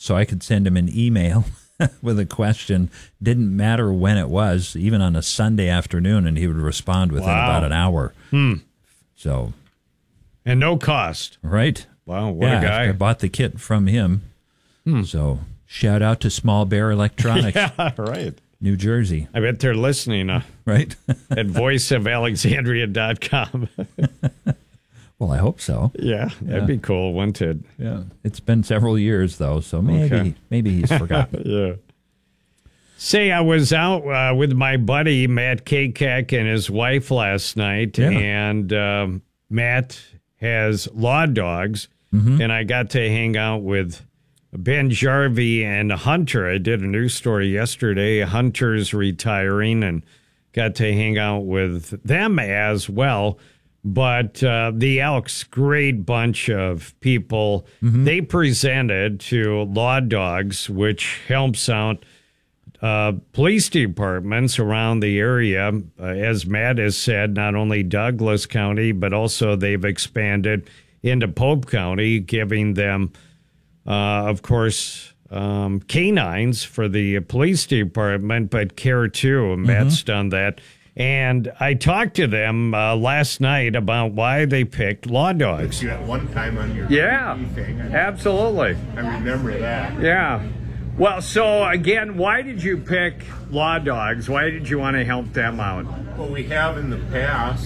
so I could send him an email with a question. Didn't matter when it was, even on a Sunday afternoon, and he would respond within about an hour. So, and no cost. Right? Wow, what a guy! I bought the kit from him. So shout out to Small Bear Electronics. Yeah, right. New Jersey. I bet they're listening. Right? At voiceofalexandria.com. Well, I hope so. Yeah, that'd be cool, wouldn't it? Yeah. It's been several years, though, so maybe he's forgotten. Yeah. Say, I was out with my buddy, Matt Kakak, and his wife last night, and Matt has law dogs, and I got to hang out with Ben Jarvie and Hunter. I did a news story yesterday. Hunter's retiring, and got to hang out with them as well. But the Elks, great bunch of people. They presented to Law Dogs, which helps out police departments around the area. As Matt has said, not only Douglas County, but also they've expanded into Pope County, giving them, of course, canines for the police department, but care too. Matt's done that. And I talked to them last night about why they picked Law Dogs. You at one time on your TV thing. Absolutely. I remember that. Yeah. Well, so again, why did you pick Law Dogs? Why did you want to help them out? Well, we have in the past,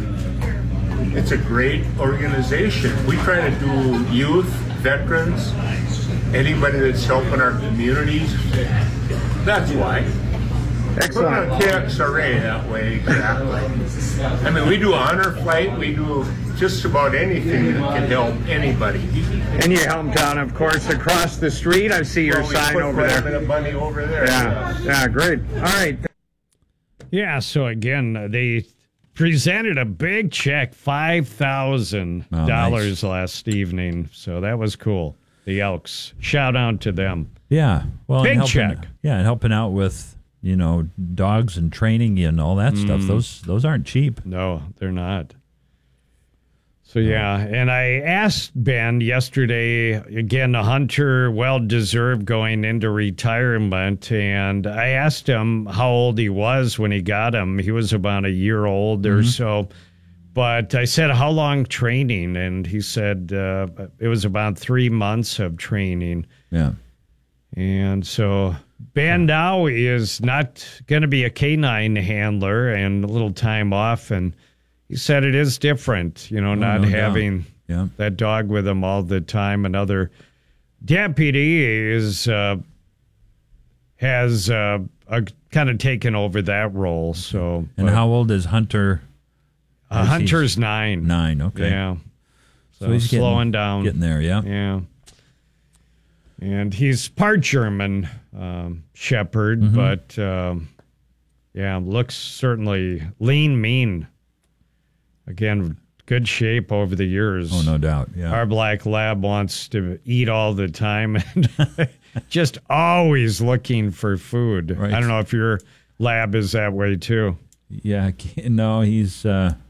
and it's a great organization. We try to do youth, veterans, anybody that's helping our communities. That's why. Excellent. We're on KXRA that way, exactly. I mean, we do honor flight. We do just about anything that can help anybody. And you help down, of course, across the street. I see your sign over there. The money over there. Yeah, great. All right. Yeah, so again, they presented a big check, $5,000 last evening. So that was cool. The Elks. Shout out to them. Yeah. Well, big check. Yeah, and helping out with, dogs and training and all that stuff. Those aren't cheap. No, they're not. So, yeah, and I asked Ben yesterday, again, the Hunter, well-deserved going into retirement, and I asked him how old he was when he got him. He was about a year old or so. But I said, how long training? And he said it was about 3 months of training. Yeah. And so Ben now is not going to be a canine handler and a little time off. And he said it is different, not having that dog with him all the time. Another deputy has kind of taken over that role. So, and how old is Hunter? Hunter's 9. 9, okay. Yeah. So he's slowing down. Getting there, yeah. Yeah. And he's part German shepherd, but looks certainly lean, mean. Again, good shape over the years. Oh, no doubt, yeah. Our black lab wants to eat all the time and just always looking for food. Right. I don't know if your lab is that way too. Yeah, no, he's,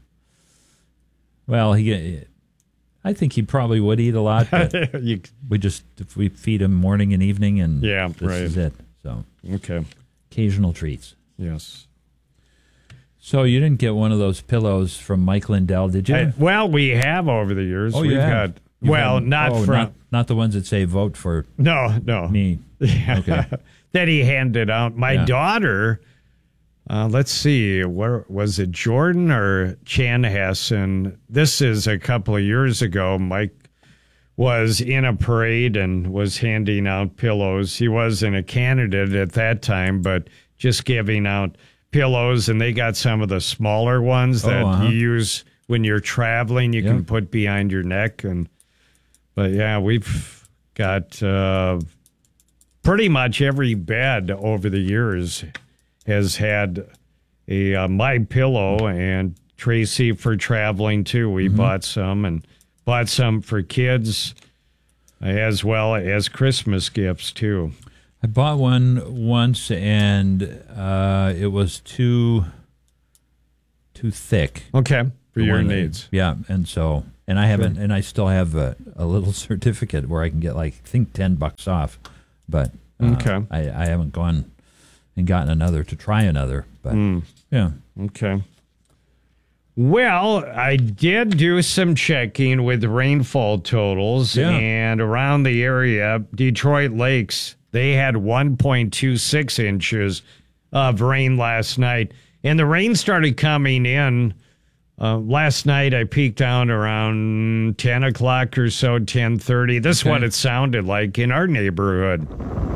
I think he probably would eat a lot, but if we feed him morning and evening, and this is it. So, okay. Occasional treats. Yes. So you didn't get one of those pillows from Mike Lindell, did you? We have over the years. Oh, we've had. Not the ones that say vote for me. Yeah. Okay. That he handed out. My daughter, let's see, where was it, Jordan or Chanhassen? This is a couple of years ago. Mike was in a parade and was handing out pillows. He wasn't a candidate at that time, but just giving out pillows, and they got some of the smaller ones that you use when you're traveling. You can put behind your neck, but we've got pretty much every bed over the years has had a My Pillow, and Tracy for traveling too. We bought some, and bought some for kids as well as Christmas gifts too. I bought one once, and it was too thick. Okay, for your needs. Yeah, and I haven't, and I still have a little certificate where I can get $10 off But Okay. I haven't gone and gotten another to try another. But yeah. Okay. Well, I did do some checking with rainfall totals, Yeah. and around the area, Detroit Lakes, they had 1.26 inches of rain last night. And the rain started coming in. Last night, I peeked down around 10 o'clock or so, 10:30. This is what it sounded like in our neighborhood.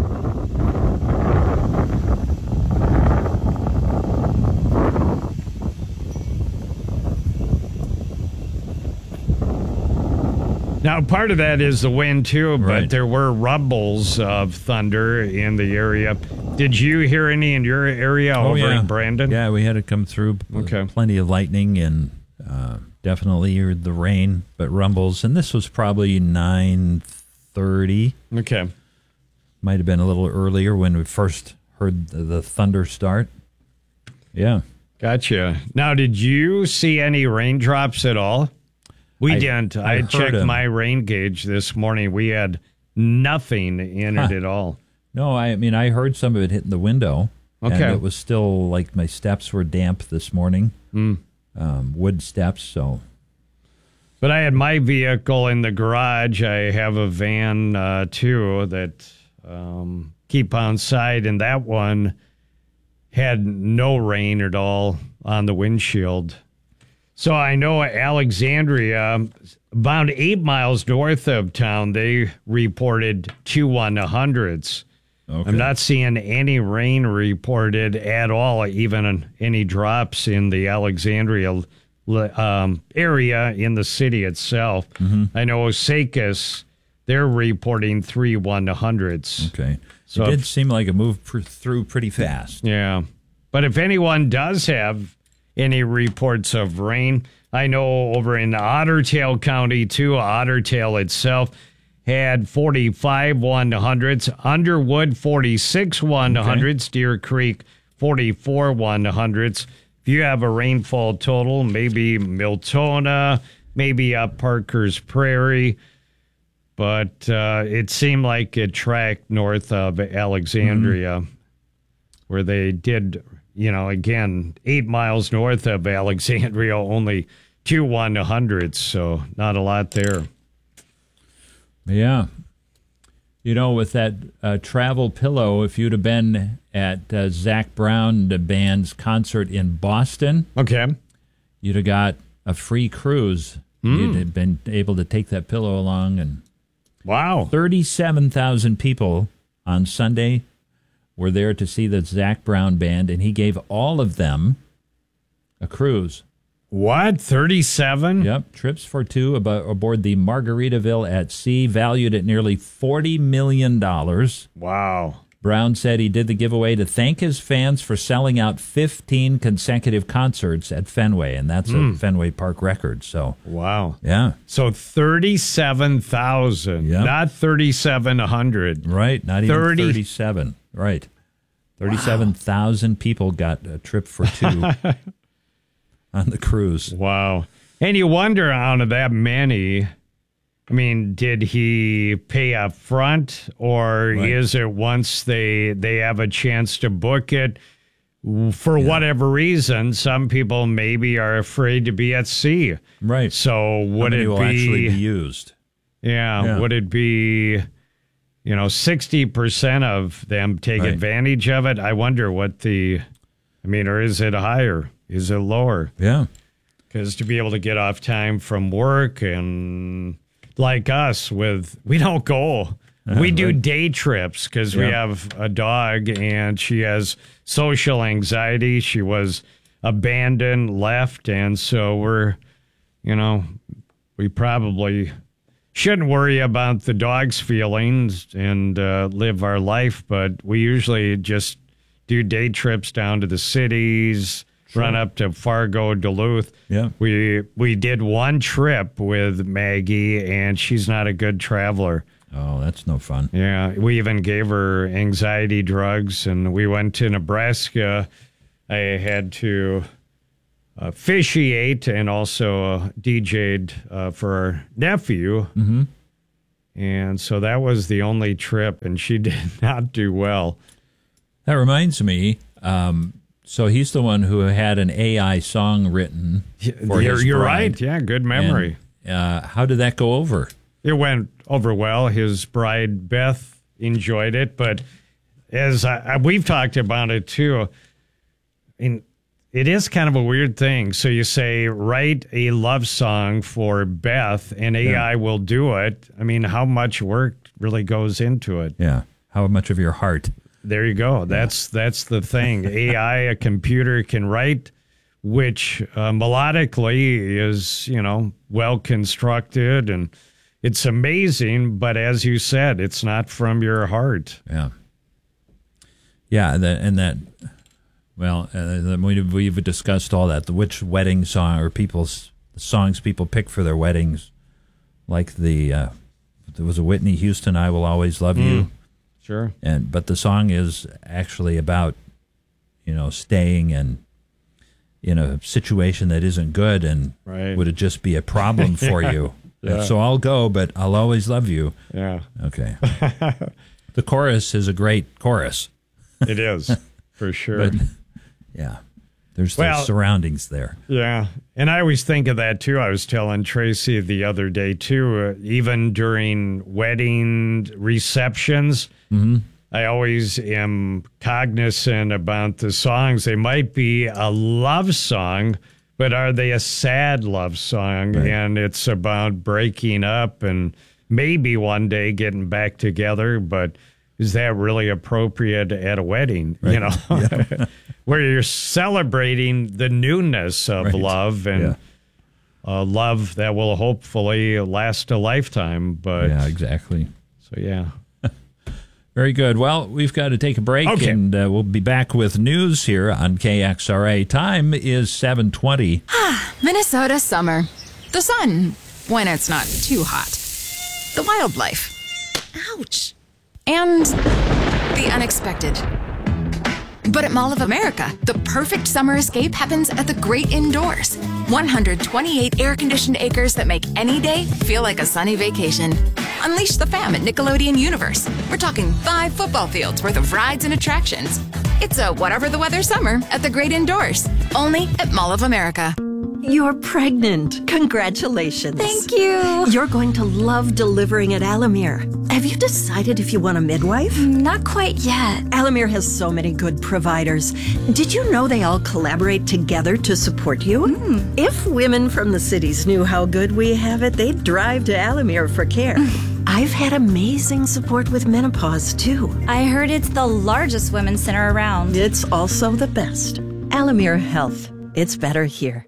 Now, part of that is the wind, too, but Right. there were rumbles of thunder in the area. Did you hear any in your area over in Brandon? Yeah, we had it come through. Okay. Plenty of lightning and definitely heard the rain, but rumbles. And this was probably 9:30. Okay. Might have been a little earlier when we first heard the thunder start. Yeah. Gotcha. Now, did you see any raindrops at all? We didn't. I heard checked 'em. my rain gauge this morning. We had nothing in it at all. No, I mean, I heard some of it hitting the window. Okay. And it was still like my steps were damp this morning. Wood steps, so. But I had my vehicle in the garage. I have a van, too, that keep on site, and that one had no rain at all on the windshield. So I know Alexandria, about 8 miles north of town, they reported 2 100s. Okay. I'm not seeing any rain reported at all, even any drops in the Alexandria area in the city itself. I know Osakis, they're reporting 3 100s. Okay. So it did if- seem like it moved through pretty fast. Yeah. But if anyone does have any reports of rain, I know over in Otter Tail County, too, Otter Tail itself had 45 100s, Underwood 46 100s, Deer Creek 44 100s. If you have a rainfall total, maybe Miltona, maybe up Parker's Prairie, but it seemed like it tracked north of Alexandria, where they did, again, 8 miles north of Alexandria, only 2 100s, so not a lot there. Yeah. With that travel pillow, if you'd have been at Zach Brown, the band's concert in Boston, Okay. you'd have got a free cruise. You'd have been able to take that pillow along. And Wow. 37,000 people on Sunday were there to see the Zach Brown band, and he gave all of them a cruise. What? 37? Yep, trips for two aboard the Margaritaville at Sea, valued at nearly $40 million. Wow. Brown said he did the giveaway to thank his fans for selling out 15 consecutive concerts at Fenway, and that's a Fenway Park record. So, Wow. yeah, So 37,000, Yep. not 3,700. right, not even 30. 37, right. 37,000 people got a trip for two on the cruise. Wow. And you wonder, out of that many, I mean, did he pay up front, or Right. is it once they have a chance to book it? For whatever reason, some people maybe are afraid to be at sea. Right. So How would many it will actually be be, used? yeah, would it be, 60% of them take Right. advantage of it? I wonder what or is it higher? Is it lower? Yeah. Because to be able to get off time from work, and like us, we don't go. We do day trips because we Yeah. have a dog, and she has social anxiety. She was abandoned, left, and so we probably shouldn't worry about the dog's feelings and live our life, but we usually just do day trips down to the cities, run up to Fargo, Duluth. Yeah. We did one trip with Maggie, and she's not a good traveler. Oh, that's no fun. Yeah, we even gave her anxiety drugs, and we went to Nebraska. I had to officiate and also DJ'd for our nephew. And so that was the only trip, and she did not do well. That reminds me. So he's the one who had an AI song written for his You're bride. right. Yeah, good memory. And, how did that go over? It went over well. His bride, Beth, enjoyed it. But as we've talked about it, too, it is kind of a weird thing. So you say, write a love song for Beth, and AI will do it. I mean, how much work really goes into it? Yeah. How much of your heart? There you go. That's the thing. AI, a computer can write, which melodically is, well constructed, and it's amazing. But as you said, it's not from your heart. Yeah. Yeah, we've discussed all that. Which wedding song or songs people pick for their weddings, like there was a Whitney Houston, "I Will Always Love You." Sure. But the song is actually about, staying in a situation that isn't good, and would it just be a problem for you? Yeah. So I'll go, but I'll always love you. Yeah. Okay. The chorus is a great chorus. It is, for sure. But, yeah. There's those surroundings there. Yeah. And I always think of that, too. I was telling Tracy the other day, too, even during wedding receptions, I always am cognizant about the songs. They might be a love song, but are they a sad love song? Right. And it's about breaking up and maybe one day getting back together, but is that really appropriate at a wedding? Right. Yeah. Where you're celebrating the newness of love and love that will hopefully last a lifetime. But yeah, exactly. So, yeah. Very good. Well, we've got to take a break, and we'll be back with news here on KXRA. Time is 7:20. Minnesota summer. The sun, when it's not too hot. The wildlife. Ouch. And the unexpected. But at Mall of America, the perfect summer escape happens at the great indoors. 128 air-conditioned acres that make any day feel like a sunny vacation. Unleash the fam at Nickelodeon Universe. We're talking 5 football fields worth of rides and attractions. It's a whatever the weather summer at the great indoors. Only at Mall of America. You're pregnant. Congratulations. Thank you. You're going to love delivering at Alamere. Have you decided if you want a midwife? Not quite yet. Alamere has so many good providers. Did you know they all collaborate together to support you? If women from the cities knew how good we have it, they'd drive to Alamere for care. I've had amazing support with menopause, too. I heard it's the largest women's center around. It's also the best. Alamere Health. It's better here.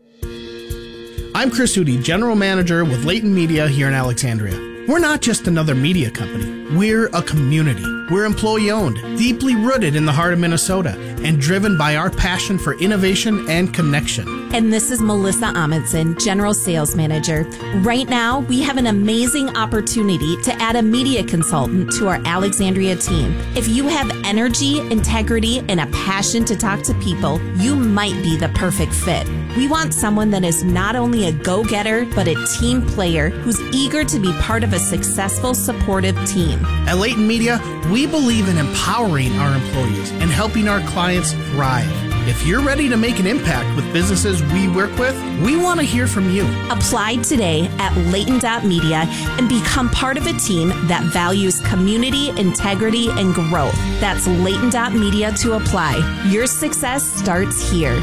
I'm Chris Udi, General Manager with Leighton Media here in Alexandria. We're not just another media company. We're a community. We're employee-owned, deeply rooted in the heart of Minnesota, and driven by our passion for innovation and connection. And this is Melissa Amundsen, General Sales Manager. Right now, we have an amazing opportunity to add a media consultant to our Alexandria team. If you have energy, integrity, and a passion to talk to people, you might be the perfect fit. We want someone that is not only a go-getter, but a team player who's eager to be part of a successful, supportive team. At Leighton Media, we believe in empowering our employees and helping our clients thrive. If you're ready to make an impact with businesses we work with, we want to hear from you. Apply today at Leighton.media and become part of a team that values community, integrity, and growth. That's Leighton.media to apply. Your success starts here.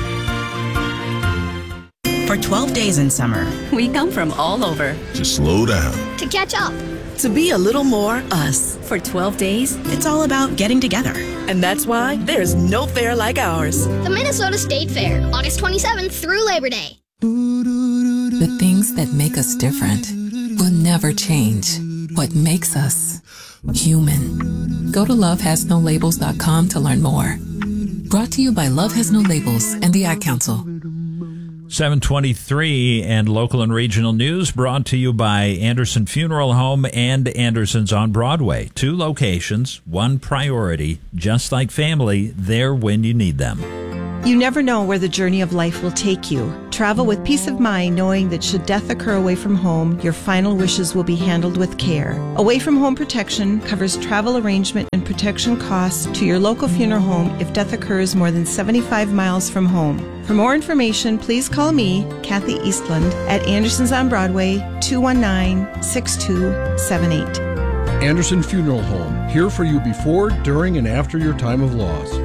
For 12 days in summer, we come from all over. To slow down. To catch up. To be a little more us. For 12 days, it's all about getting together. And that's why there's no fair like ours. The Minnesota State Fair, August 27th through Labor Day. The things that make us different will never change. What makes us human. Go to lovehasnolabels.com to learn more. Brought to you by Love Has No Labels and the Ad Council. 7:23 and local and regional news brought to you by Anderson Funeral Home and Anderson's on Broadway. 2 locations, 1 priority, just like family, there when you need them. You never know where the journey of life will take you. Travel with peace of mind knowing that should death occur away from home, your final wishes will be handled with care. Away from Home Protection covers travel arrangement and protection costs to your local funeral home if death occurs more than 75 miles from home. For more information, please call me, Kathy Eastland, at Anderson's on Broadway, 219-6278. Anderson Funeral Home, here for you before, during, and after your time of loss.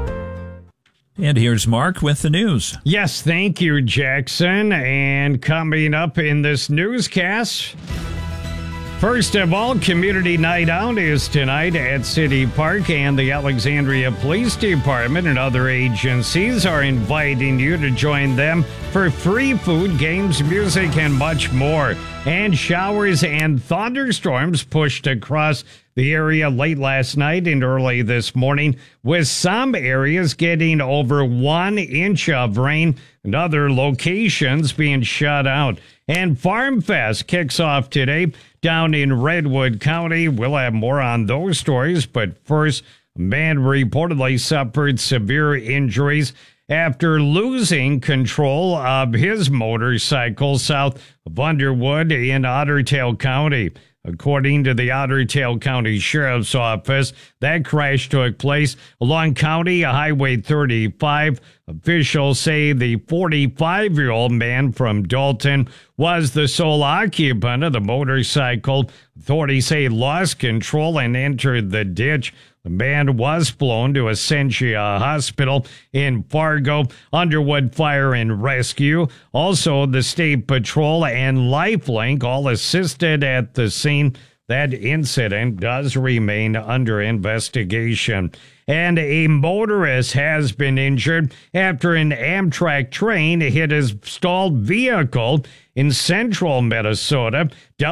And here's Mark with the news. Yes, thank you, Jackson. And coming up in this newscast, first of all, Community Night Out is tonight at City Park, and the Alexandria Police Department and other agencies are inviting you to join them for free food, games, music, and much more. And showers and thunderstorms pushed across the area late last night and early this morning, with some areas getting over 1 inch of rain and other locations being shut out. And Farm Fest kicks off today down in Redwood County. We'll have more on those stories, but first, a man reportedly suffered severe injuries after losing control of his motorcycle south of Underwood in Otter Tail County. According to the Otter Tail County Sheriff's Office, that crash took place along County Highway 35. Officials say the 45-year-old man from Dalton was the sole occupant of the motorcycle. Authorities say he lost control and entered the ditch. The man was flown to Essentia Hospital in Fargo. Underwood Fire and Rescue, also the State Patrol and LifeLink all assisted at the scene. That incident does remain under investigation. And a motorist has been injured after an Amtrak train hit his stalled vehicle in central Minnesota.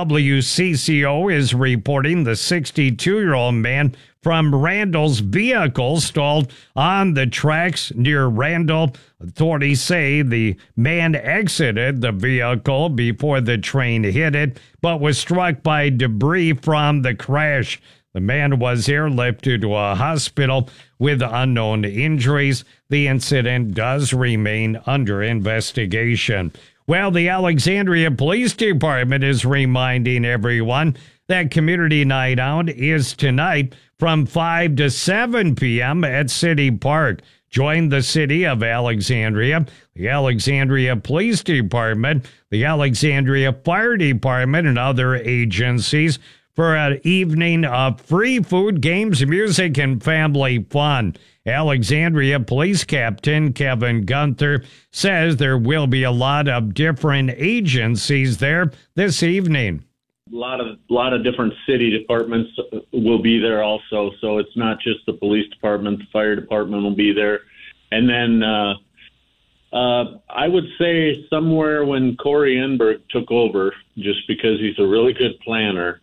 WCCO is reporting the 62-year-old man from Randall's vehicle stalled on the tracks near Randall. Authorities say the man exited the vehicle before the train hit it, but was struck by debris from the crash. The man was airlifted to a hospital with unknown injuries. The incident does remain under investigation. Well, the Alexandria Police Department is reminding everyone that Community Night Out is tonight from 5 to 7 p.m. at City Park. Join the city of Alexandria, the Alexandria Police Department, the Alexandria Fire Department, and other agencies for an evening of free food, games, music, and family fun. Alexandria Police Captain Kevin Gunther says there will be a lot of different agencies there this evening. A lot of different city departments will be there also, so it's not just the police department. The fire department will be there. And then I would say somewhere when Corey Enberg took over, just because he's a really good planner,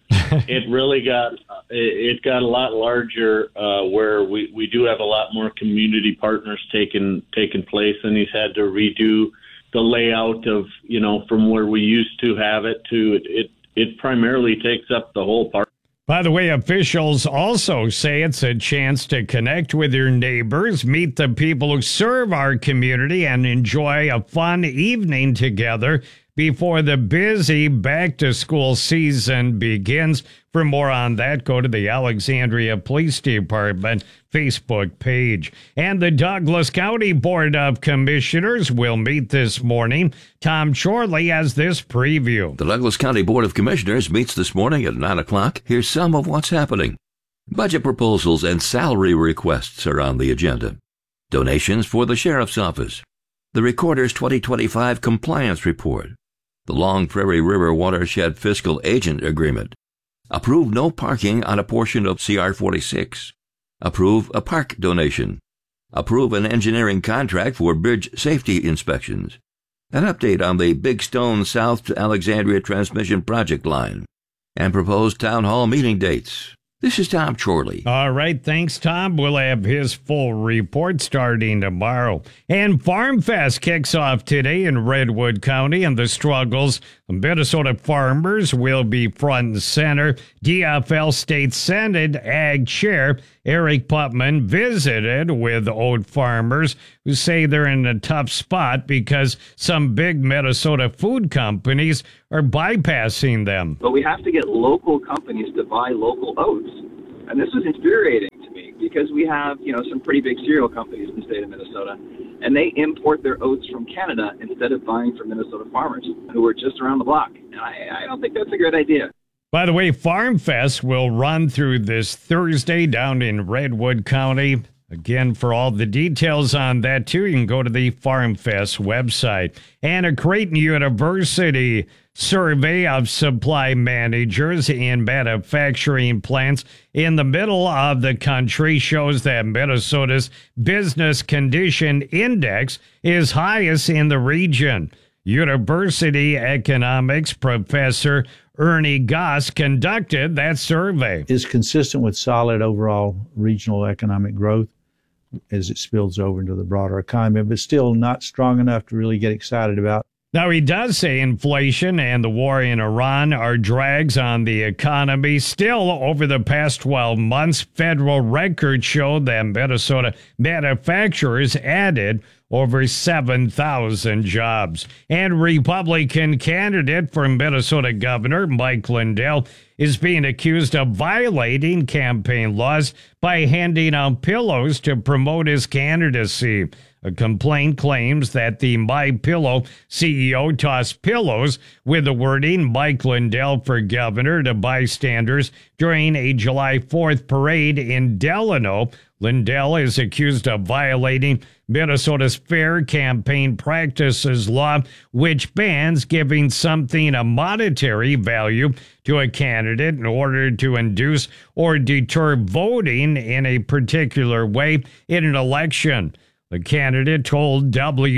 it got a lot larger where we do have a lot more community partners taking place, and he's had to redo the layout of, from where we used to have it to it primarily takes up the whole park. By the way, officials also say it's a chance to connect with your neighbors, meet the people who serve our community, and enjoy a fun evening together before the busy back-to-school season begins. For more on that, go to the Alexandria Police Department Facebook page. And the Douglas County Board of Commissioners will meet this morning. Tom Chorley has this preview. The Douglas County Board of Commissioners meets this morning at 9 o'clock. Here's some of what's happening. Budget proposals and salary requests are on the agenda. Donations for the Sheriff's Office. The Recorder's 2025 Compliance Report. The Long Prairie River Watershed Fiscal Agent Agreement. Approve no parking on a portion of CR 46. Approve a park donation. Approve an engineering contract for bridge safety inspections. An update on the Big Stone South to Alexandria transmission project line. And proposed town hall meeting dates. This is Tom Chorley. All right, thanks, Tom. We'll have his full report starting tomorrow. And Farm Fest kicks off today in Redwood County, and the struggles Minnesota farmers will be front and center. DFL State Senate Ag Chair Eric Putman visited with oat farmers who say they're in a tough spot because some big Minnesota food companies are bypassing them. But we have to get local companies to buy local oats. And this is infuriating to me because we have, some pretty big cereal companies in the state of Minnesota, and they import their oats from Canada instead of buying from Minnesota farmers who are just around the block. And I don't think that's a good idea. By the way, Farm Fest will run through this Thursday down in Redwood County. Again, for all the details on that, too, you can go to the Farm Fest website. And a Creighton University survey of supply managers in manufacturing plants in the middle of the country shows that Minnesota's Business Condition Index is highest in the region. University economics professor Ernie Goss conducted that survey. Is consistent with solid overall regional economic growth as it spills over into the broader economy, but still not strong enough to really get excited about. Now, he does say inflation and the war in Iran are drags on the economy. Still, over the past 12 months, federal records show that Minnesota manufacturers added over 7,000 jobs. And Republican candidate for Minnesota Governor Mike Lindell is being accused of violating campaign laws by handing out pillows to promote his candidacy. A complaint claims that the MyPillow CEO tossed pillows with the wording Mike Lindell for governor to bystanders during a July 4th parade in Delano. Lindell is accused of violating Minnesota's Fair Campaign Practices Law, which bans giving something a monetary value to a candidate in order to induce or deter voting in a particular way in an election. The candidate told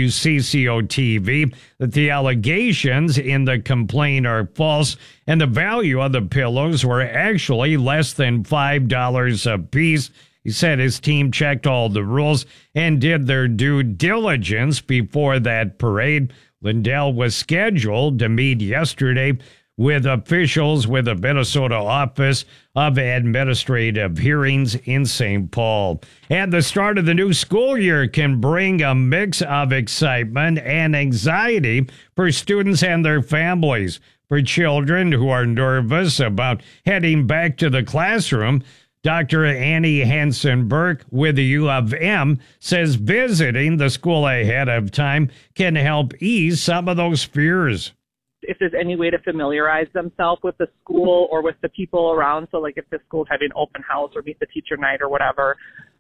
WCCO-TV that the allegations in the complaint are false and the value of the pillows were actually less than $5 a piece. He said his team checked all the rules and did their due diligence before that parade. Lindell was scheduled to meet yesterday with officials with the Minnesota Office of Administrative Hearings in St. Paul. And the start of the new school year can bring a mix of excitement and anxiety for students and their families. For children who are nervous about heading back to the classroom, Dr. Annie Hansen-Burke with the U of M says visiting the school ahead of time can help ease some of those fears. If there's any way to familiarize themselves with the school or with the people around, so like if the school's having open house or meet the teacher night or whatever,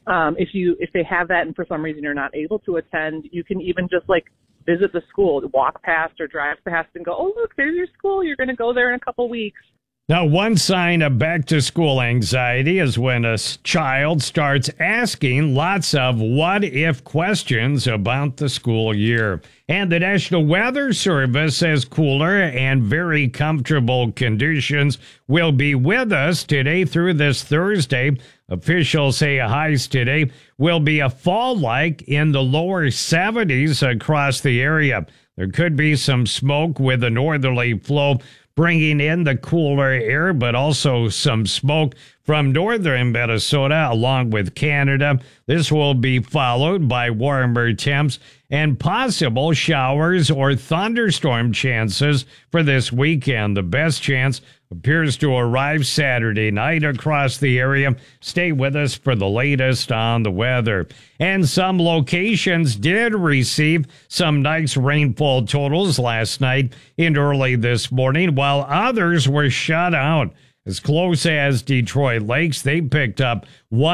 if they have that and for some reason you're not able to attend, you can even just like visit the school, walk past or drive past and go, oh, look, there's your school. You're going to go there in a couple weeks. Now, one sign of back-to-school anxiety is when a child starts asking lots of what-if questions about the school year. And the National Weather Service says cooler and very comfortable conditions will be with us today through this Thursday. Officials say highs today will be a fall-like in the lower 70s across the area. There could be some smoke with a northerly flow bringing in the cooler air, but also some smoke from northern Minnesota along with Canada. This will be followed by warmer temps and possible showers or thunderstorm chances for this weekend. The best chance appears to arrive Saturday night across the area. Stay with us for the latest on the weather. And some locations did receive some nice rainfall totals last night and early this morning, while others were shut out. As close as Detroit Lakes, they picked up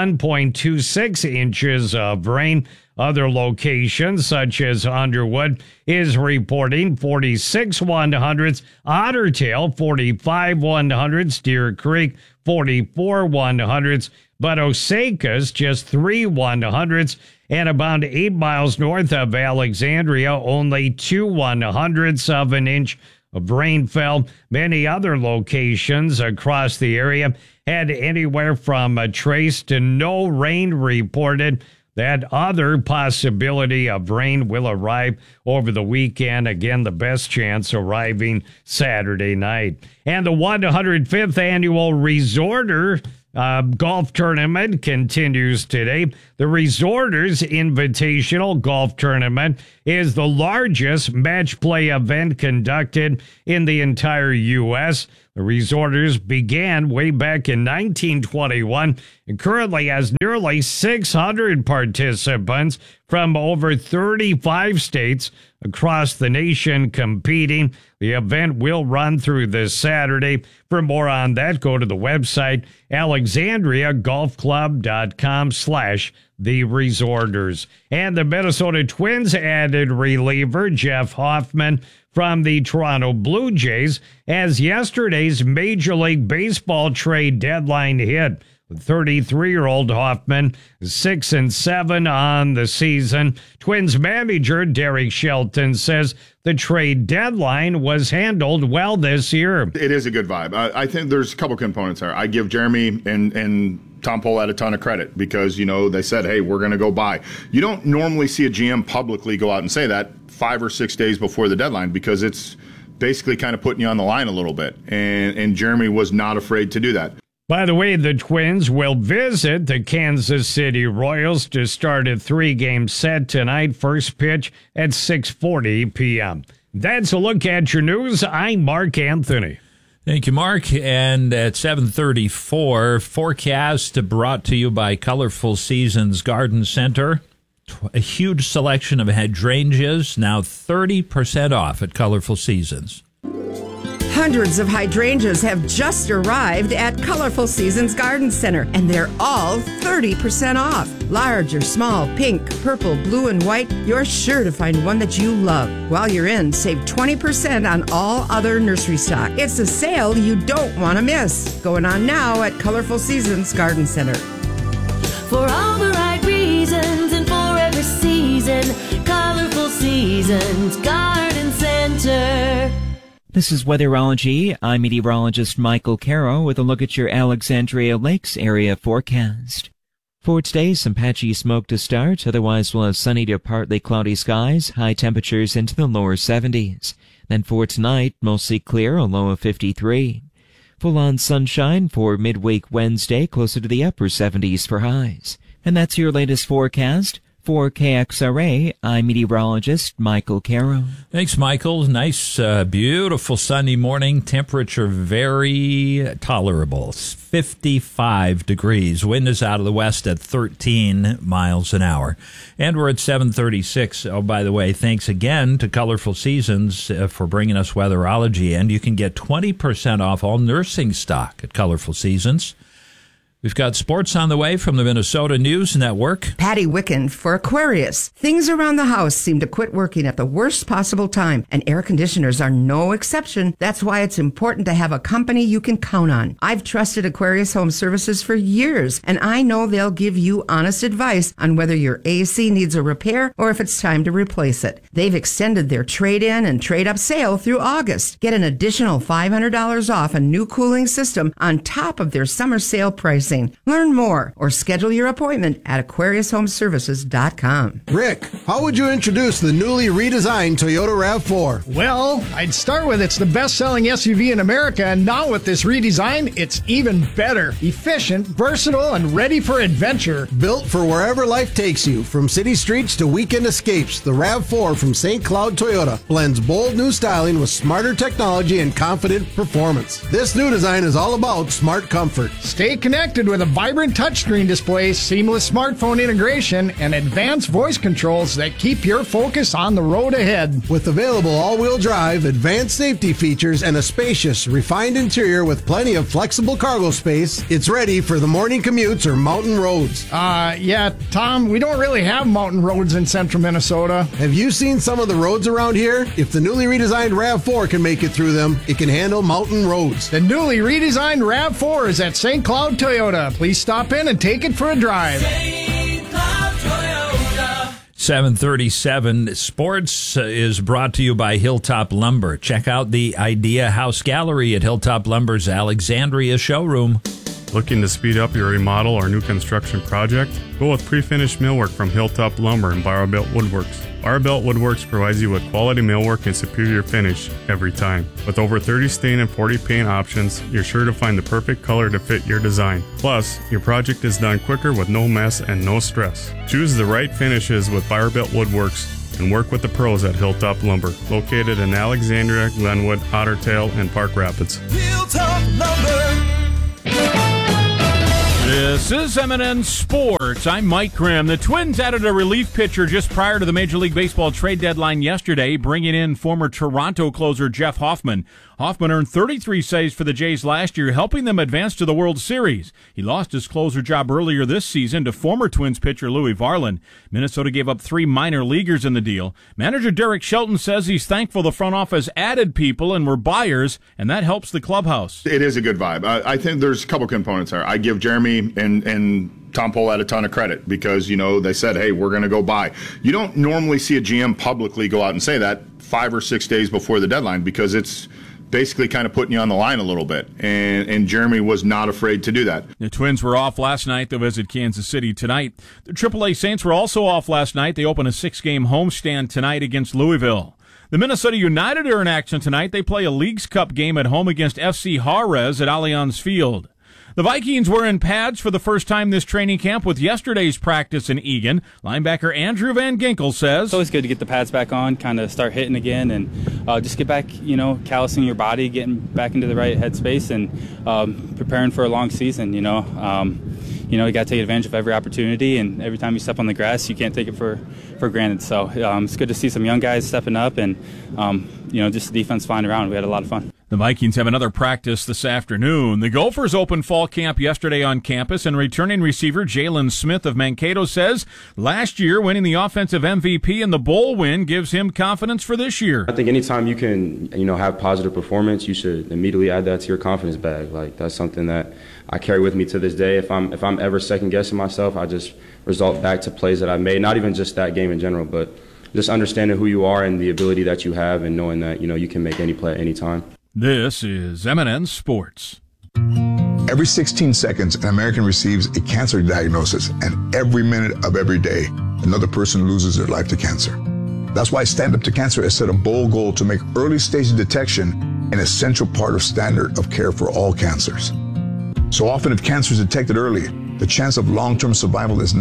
1.26 inches of rain. Other locations, such as Underwood, is reporting 46 100ths, Otter Tail 45 100ths, Deer Creek 44 100ths, but Osakas just 3 100ths, and about 8 miles north of Alexandria, only 2 100ths of an inch of rain fell. Many other locations across the area had anywhere from a trace to no rain reported. That other possibility of rain will arrive over the weekend. Again, the best chance arriving Saturday night. And the 105th annual Resorter golf tournament continues today. The Resorters Invitational Golf Tournament is the largest match play event conducted in the entire U.S. The Resorters began way back in 1921 and currently has nearly 600 participants from over 35 states across the nation competing. The event will run through this Saturday. For more on that, go to the website alexandriagolfclub.com/The Resorters. And the Minnesota Twins added reliever Jeff Hoffman from the Toronto Blue Jays as yesterday's Major League Baseball trade deadline hit. 33-year-old Hoffman, 6-7 on the season. Twins manager Derek Shelton says the trade deadline was handled well this year. It is a good vibe. I think there's a couple components there. I give Jeremy and Tom Pohlad a ton of credit because, they said, hey, we're going to go buy. You don't normally see a GM publicly go out and say that 5 or 6 days before the deadline because it's basically kind of putting you on the line a little bit. And Jeremy was not afraid to do that. By the way, the Twins will visit the Kansas City Royals to start a 3-game set tonight. First pitch at 6:40 p.m. That's a look at your news. I'm Mark Anthony. Thank you, Mark. And at 7:34, forecast brought to you by Colorful Seasons Garden Center. A huge selection of hydrangeas, now 30% off at Colorful Seasons. Hundreds of hydrangeas have just arrived at Colorful Seasons Garden Center, and they're all 30% off. Large or small, pink, purple, blue, and white, you're sure to find one that you love. While you're in, save 20% on all other nursery stock. It's a sale you don't want to miss. Going on now at Colorful Seasons Garden Center. For all the right reasons and for every season, Colorful Seasons Garden Center. This is Weatherology. I'm meteorologist Michael Caro with a look at your Alexandria Lakes area forecast. For today, some patchy smoke to start. Otherwise, we'll have sunny to partly cloudy skies, high temperatures into the lower 70s. Then for tonight, mostly clear, a low of 53. Full-on sunshine for midweek Wednesday, closer to the upper 70s for highs. And that's your latest forecast. For KXRA, I'm meteorologist Michael Caro. Thanks, Michael. Nice, beautiful Sunday morning. Temperature very tolerable. 55 degrees. Wind is out of the west at 13 miles an hour. And we're at 7:36. Oh, by the way, thanks again to Colorful Seasons for bringing us weatherology. And you can get 20% off all nursing stock at Colorful Seasons. We've got sports on the way from the Minnesota News Network. Patty Wicken for Aquarius. Things around the house seem to quit working at the worst possible time, and air conditioners are no exception. That's why it's important to have a company you can count on. I've trusted Aquarius Home Services for years, and I know they'll give you honest advice on whether your AC needs a repair or if it's time to replace it. They've extended their trade-in and trade-up sale through August. Get an additional $500 off a new cooling system on top of their summer sale pricing. Learn more or schedule your appointment at AquariusHomeservices.com. Rick, how would you introduce the newly redesigned Toyota RAV4? Well, I'd start with it's the best-selling SUV in America, and now with this redesign, it's even better. Efficient, versatile, and ready for adventure. Built for wherever life takes you, from city streets to weekend escapes, the RAV4 from St. Cloud Toyota blends bold new styling with smarter technology and confident performance. This new design is all about smart comfort. Stay connected with a vibrant touchscreen display, seamless smartphone integration, and advanced voice controls that keep your focus on the road ahead. With available all-wheel drive, advanced safety features, and a spacious, refined interior with plenty of flexible cargo space, it's ready for the morning commutes or mountain roads. Yeah, Tom, we don't really have mountain roads in central Minnesota. Have you seen some of the roads around here? If the newly redesigned RAV4 can make it through them, it can handle mountain roads. The newly redesigned RAV4 is at St. Cloud Toyota. Please stop in and take it for a drive. 7:37. Sports is brought to you by Hilltop Lumber. Check out the Idea House Gallery at Hilltop Lumber's Alexandria showroom. Looking to speed up your remodel or new construction project? Go with pre-finished millwork from Hilltop Lumber and Barrowbuilt Woodworks. Barrowbuilt Woodworks provides you with quality millwork and superior finish every time. With over 30 stain and 40 paint options, you're sure to find the perfect color to fit your design. Plus, your project is done quicker with no mess and no stress. Choose the right finishes with Barrowbuilt Woodworks and work with the pros at Hilltop Lumber, located in Alexandria, Glenwood, Otter Tail, and Park Rapids. Hilltop Lumber. This is M&N Sports. I'm Mike Grimm. The Twins added a relief pitcher just prior to the Major League Baseball trade deadline yesterday, bringing in former Toronto closer Jeff Hoffman. Hoffman earned 33 saves for the Jays last year, helping them advance to the World Series. He lost his closer job earlier this season to former Twins pitcher Louis Varland. Minnesota gave up 3 minor leaguers in the deal. Manager Derek Shelton says he's thankful the front office added people and were buyers, and that helps the clubhouse. It is a good vibe. I think there's a couple components there. I give Jeremy and Tom Pohlad a ton of credit because, they said, hey, we're going to go buy. You don't normally see a GM publicly go out and say that 5 or 6 days before the deadline because it's basically kind of putting you on the line a little bit. And Jeremy was not afraid to do that. The Twins were off last night. They'll visit Kansas City tonight. The AAA Saints were also off last night. They open a 6-game homestand tonight against Louisville. The Minnesota United are in action tonight. They play a Leagues Cup game at home against FC Juarez at Allianz Field. The Vikings were in pads for the first time this training camp with yesterday's practice in Eagan. Linebacker Andrew Van Ginkel says, it's always good to get the pads back on, kind of start hitting again, and just get back, callousing your body, getting back into the right headspace, and preparing for a long season, You got to take advantage of every opportunity, and every time you step on the grass, you can't take it for granted. So it's good to see some young guys stepping up, and just the defense flying around. We had a lot of fun. The Vikings have another practice this afternoon. The Gophers opened fall camp yesterday on campus, and returning receiver Jalen Smith of Mankato says last year winning the offensive MVP and the bowl win gives him confidence for this year. I think anytime you can, have positive performance, you should immediately add that to your confidence bag. Like, that's something that I carry with me to this day. If I'm ever second guessing myself, I just result back to plays that I made, not even just that game in general, but just understanding who you are and the ability that you have and knowing that, you can make any play at any time. This is M&N Sports. Every 16 seconds, an American receives a cancer diagnosis, and every minute of every day, another person loses their life to cancer. That's why Stand Up to Cancer has set a bold goal to make early stage detection an essential part of standard of care for all cancers. So often, if cancer is detected early, the chance of long-term survival is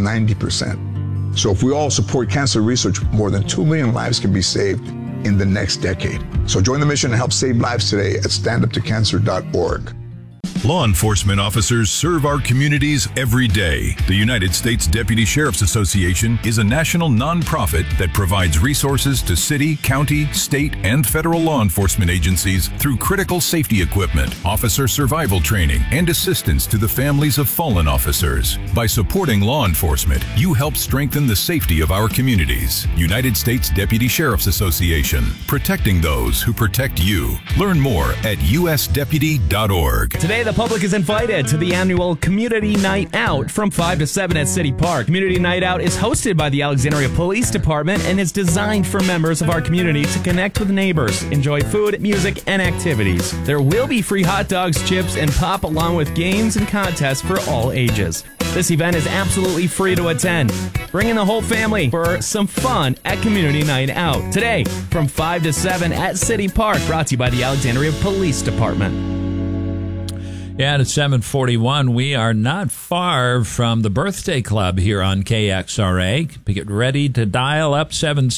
90%. So if we all support cancer research, more than 2 million lives can be saved in the next decade. So join the mission and help save lives today at standuptocancer.org. Law enforcement officers serve our communities every day. The United States Deputy Sheriff's Association is a national nonprofit that provides resources to city, county, state, and federal law enforcement agencies through critical safety equipment, officer survival training, and assistance to the families of fallen officers. By supporting law enforcement, you help strengthen the safety of our communities. United States Deputy Sheriff's Association, protecting those who protect you. Learn more at usdeputy.org. Today, the public is invited to the annual Community Night Out from 5 to 7 at City Park. Community Night Out is hosted by the Alexandria Police Department and is designed for members of our community to connect with neighbors, enjoy food, music, and activities. There will be free hot dogs, chips, and pop along with games and contests for all ages. This event is absolutely free to attend. Bring in the whole family for some fun at Community Night Out. Today, from 5 to 7 at City Park, brought to you by the Alexandria Police Department. Yeah, and at 7:41, we are not far from the Birthday Club here on KXRA. Get ready to dial up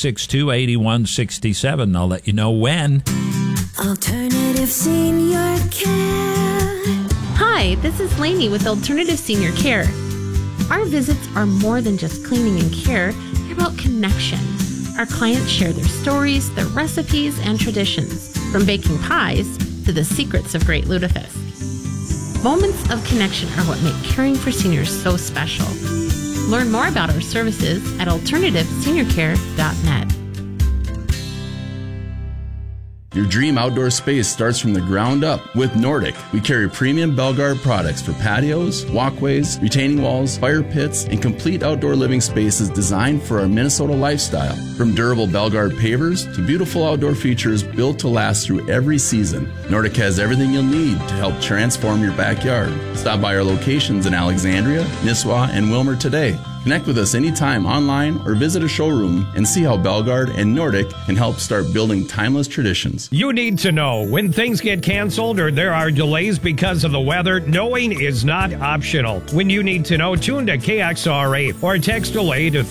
762-8167. I'll let you know when. Alternative Senior Care. Hi, this is Lainey with Alternative Senior Care. Our visits are more than just cleaning and care. They're about connection. Our clients share their stories, their recipes, and traditions, from baking pies to the secrets of Great Lutefisk. Moments of connection are what make caring for seniors so special. Learn more about our services at alternativeseniorcare.net. Your dream outdoor space starts from the ground up with Nordic. We carry premium Belgard products for patios, walkways, retaining walls, fire pits, and complete outdoor living spaces designed for our Minnesota lifestyle. From durable Belgard pavers to beautiful outdoor features built to last through every season, Nordic has everything you'll need to help transform your backyard. Stop by our locations in Alexandria, Nisswa, and Wilmer today. Connect with us anytime online or visit a showroom and see how Belgard and Nordic can help start building timeless traditions. You need to know when things get canceled or there are delays because of the weather. Knowing is not optional. When you need to know, tune to KXRA or text delay to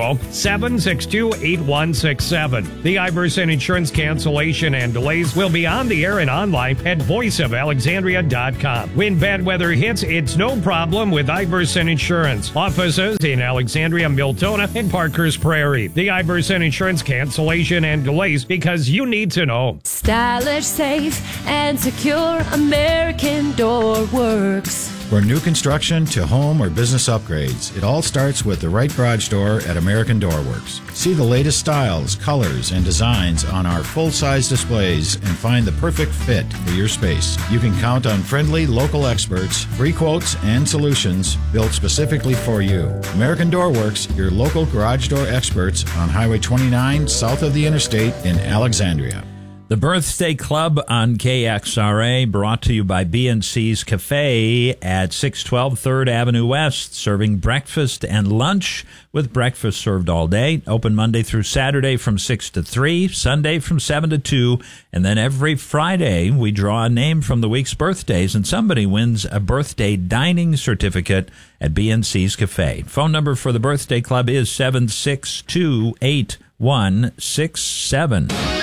320-762-8167. The Iverson Insurance cancellation and delays will be on the air and online at voiceofalexandria.com. When bad weather hits, it's no problem with Iverson Insurance. Offices in Alexandria, Miltona, and Parker's Prairie. The Iverson Insurance cancellation and delays because you need to know. Stylish, safe, and secure American Door Works. For new construction to home or business upgrades, it all starts with the right garage door at American Door Works. See the latest styles, colors, and designs on our full-size displays and find the perfect fit for your space. You can count on friendly local experts, free quotes, and solutions built specifically for you. American Door Works, your local garage door experts on Highway 29 south of the interstate in Alexandria. The Birthday Club on KXRA, brought to you by BNC's Cafe at 612 3rd Avenue West, serving breakfast and lunch with breakfast served all day. Open Monday through Saturday from 6 to 3, Sunday from 7 to 2, and then every Friday we draw a name from the week's birthdays, and somebody wins a birthday dining certificate at BNC's Cafe. Phone number for the Birthday Club is 762-8167.